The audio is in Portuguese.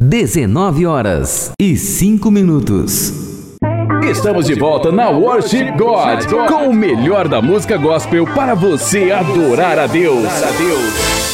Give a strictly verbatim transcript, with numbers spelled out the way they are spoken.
dezenove horas e cinco minutos. Estamos de volta na Worship God, com o melhor da música gospel para você adorar a Deus.